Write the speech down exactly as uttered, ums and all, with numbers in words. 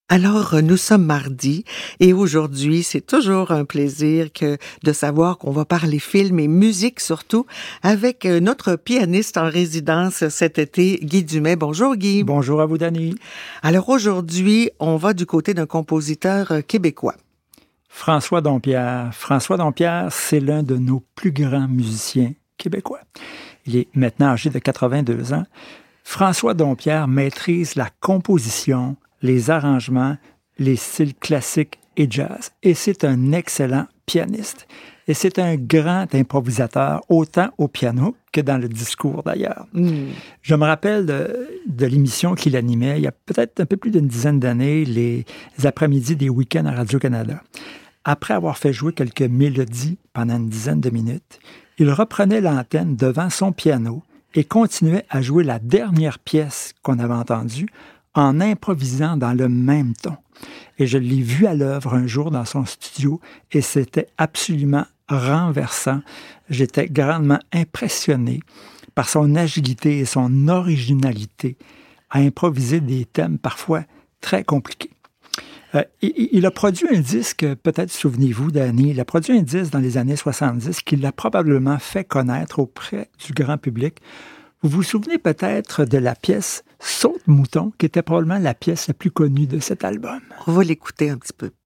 Alors, nous sommes mardi et aujourd'hui, c'est toujours un plaisir que de savoir qu'on va parler film et musique surtout avec notre pianiste en résidence cet été, Guy Dumais. Bonjour Guy. Bonjour à vous, Dani. Alors aujourd'hui, on va du côté d'un compositeur québécois. François Dompierre. François Dompierre, c'est l'un de nos plus grands musiciens québécois. Il est maintenant âgé de quatre-vingt-deux ans. François Dompierre maîtrise la composition, les arrangements, les styles classiques et jazz. Et c'est un excellent pianiste. Et c'est un grand improvisateur, autant au piano que dans le discours d'ailleurs. Mm. Je me rappelle de, de l'émission qu'il animait il y a peut-être un peu plus d'une dizaine d'années, les après-midi des week-ends à Radio-Canada. Après avoir fait jouer quelques mélodies pendant une dizaine de minutes, il reprenait l'antenne devant son piano et continuait à jouer la dernière pièce qu'on avait entendue en improvisant dans le même ton. Et je l'ai vu à l'œuvre un jour dans son studio et c'était absolument renversant. J'étais grandement impressionné par son agilité et son originalité à improviser des thèmes parfois très compliqués. Euh, il, il a produit un disque, peut-être souvenez-vous, Dani, il a produit un disque dans les années soixante-dix qu'il a probablement fait connaître auprès du grand public. Vous vous souvenez peut-être de la pièce « Saute-mouton » qui était probablement la pièce la plus connue de cet album. On va l'écouter un petit peu.